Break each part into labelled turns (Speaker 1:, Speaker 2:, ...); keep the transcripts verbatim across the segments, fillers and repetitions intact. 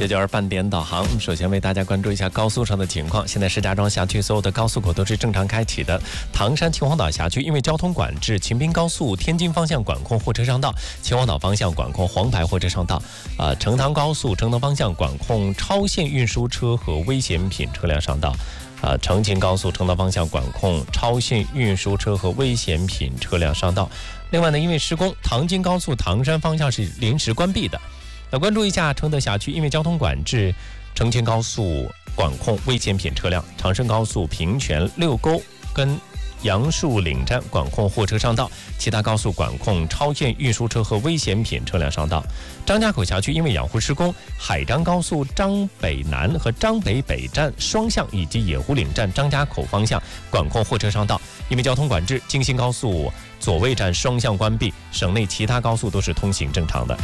Speaker 1: 这就是半点导航。首先为大家关注一下高速上的情况。现在石家庄辖区所有的高速口都是正常开启的。唐山秦皇岛辖区因为交通管制，秦滨高速天津方向管控货车上道，秦皇岛方向管控黄牌货车上道。呃，成唐高速成唐方向管控超限运输车和危险品车辆上道。呃，成秦高速成唐方向管控超限运输车和危险品车辆上道。另外呢，因为施工，唐津高速唐山方向是临时关闭的。那关注一下承德辖区，因为交通管制，成秦高速管控危险品车辆，长胜高速平泉六沟跟杨树岭站管控货车上道，其他高速管控超限运输车和危险品车辆上道。张家口辖区因为养护施工，海张高速张北南和张北北站双向以及野湖岭站张家口方向管控货车上道。因为交通管制，京新高速左卫站双向关闭，省内其他高速都是通行正常的。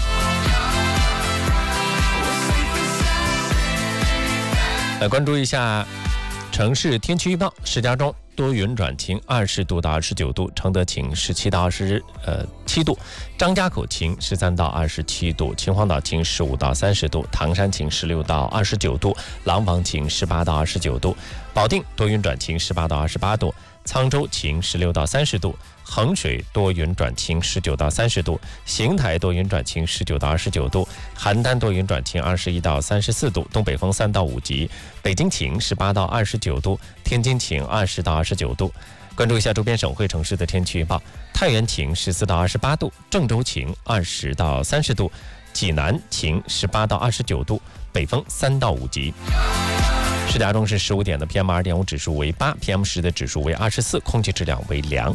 Speaker 1: 来关注一下城市天气预报。石家庄多云转晴，二十度到二十九度；承德晴，十七到二十呃七度；张家口晴，十三到二十七度；秦皇岛晴，十五到三十度；唐山晴，十六到二十九度；廊坊晴，十八到二十九度；保定多云转晴，十八到二十八度；沧州晴，十六到三十度；衡水多云转晴，十九到三十度；邢台多云转晴，十九到二十九度；邯郸多云转晴，二十一到三十四度；东北风三到五级；北京晴，十八到二十九度；天津晴，二十到二十九度。关注一下周边省会城市的天气预报：太原晴，十四到二十八度；郑州晴，二十到三十度；济南晴，十八到二十九度；北风三到五级。石家庄市十五点的 P M 二点五 指数为八 ，P M 十 的指数为二十四，空气质量为良。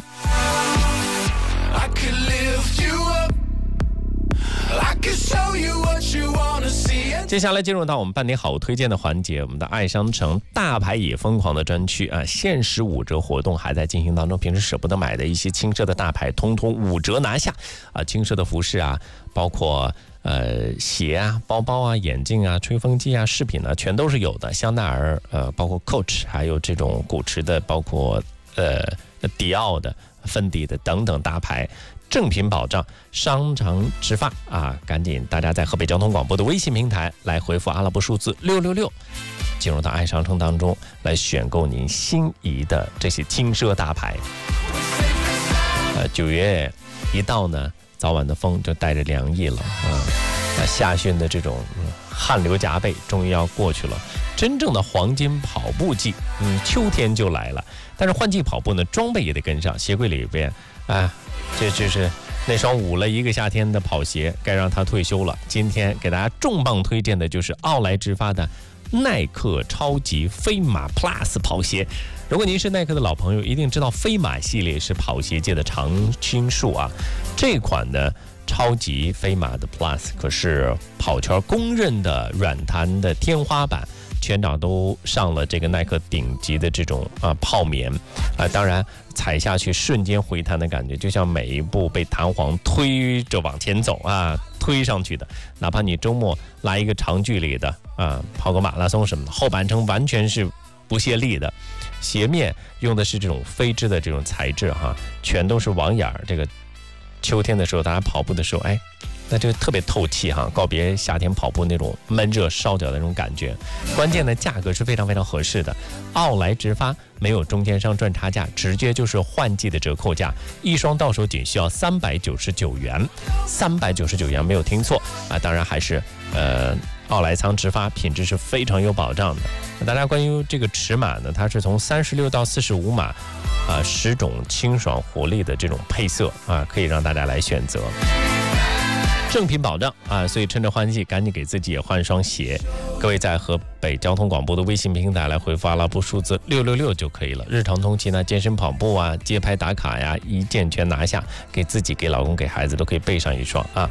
Speaker 1: 接下来进入到我们半点好推荐的环节，我们的爱商城大牌也疯狂的专区啊，限时五折活动还在进行当中，平时舍不得买的一些轻奢的大牌，通通五折拿下啊！轻奢的服饰啊，包括呃鞋啊、包包啊、眼镜啊、吹风机啊、饰品啊，全都是有的。香奈儿呃，包括 Coach， 还有这种古驰的，包括呃迪奥的、芬迪的等等大牌。正品保障，商城直发啊！赶紧大家在河北交通广播的微信平台来回复阿拉伯数字六六六，进入到爱商城当中来选购您心仪的这些轻奢大牌。呃，九月一到呢，早晚的风就带着凉意了啊！那夏训的这种、嗯、汗流浃背终于要过去了，真正的黄金跑步季，嗯，秋天就来了。但是换季跑步呢，装备也得跟上，鞋柜里边啊。这就是那双捂了一个夏天的跑鞋，该让它退休了。今天给大家重磅推荐的就是奥莱直发的耐克超级飞马 Plus 跑鞋。如果您是耐克的老朋友，一定知道飞马系列是跑鞋界的常青树啊。这款呢超级飞马的 Plus 可是跑圈公认的软弹的天花板。全场都上了这个耐克顶级的这种啊泡棉啊，当然踩下去瞬间回弹的感觉，就像每一步被弹簧推着往前走啊，推上去的。哪怕你周末来一个长距离的啊，跑个马拉松什么的，后半程完全是不泄力的。鞋面用的是这种飞织的这种材质哈、啊，全都是网眼儿。这个秋天的时候，大家跑步的时候，哎。那就特别透气哈，告别夏天跑步那种闷热烧脚的那种感觉。关键的价格是非常非常合适的，奥莱直发没有中间商赚差价，直接就是换季的折扣价，一双到手仅需要三百九十九元，三百九十九元没有听错啊！当然还是呃奥莱仓直发品质是非常有保障的。大家关于这个尺码呢，它是从三十六到四十五码，啊十种清爽活力的这种配色啊，可以让大家来选择。正品保障啊，所以趁着换季，赶紧给自己也换双鞋。各位在河北交通广播的微信平台来回复阿拉伯数字六六六就可以了。日常通勤呢，健身跑步啊，街拍打卡呀，一键全拿下，给自己、给老公、给孩子都可以备上一双啊。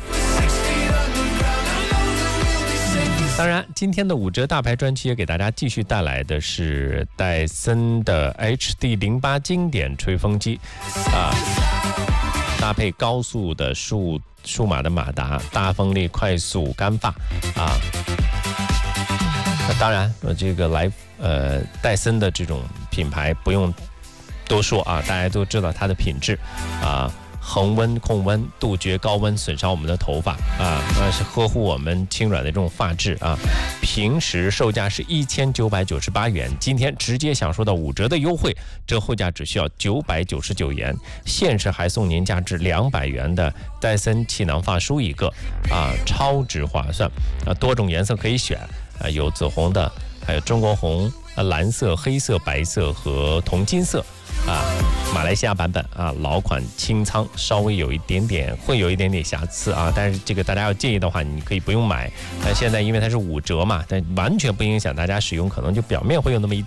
Speaker 1: 当然，今天的五折大牌专区也给大家继续带来的是戴森的 H D 零八 经典吹风机啊，搭配高速的数数码的马达，大风力快速干发啊。那当然，这个来呃戴森的这种品牌不用多说啊，大家都知道它的品质啊。 恒温控温，杜绝高温损伤我们的头发啊，那是呵护我们轻软的这种发质啊。平时售价是一千九百九十八元，今天直接享受到五折的优惠，折后价只需要九百九十九元，限时还送您价值两百元的戴森气囊发梳一个啊，超值划算啊！多种颜色可以选啊，有紫红的，还有中国红、啊蓝色、黑色、白色和铜金色。啊，马来西亚版本啊，老款清仓，稍微有一点点，会有一点点瑕疵啊，但是这个大家要介意的话，你可以不用买。但现在因为它是五折嘛，但完全不影响大家使用，可能就表面会有那么一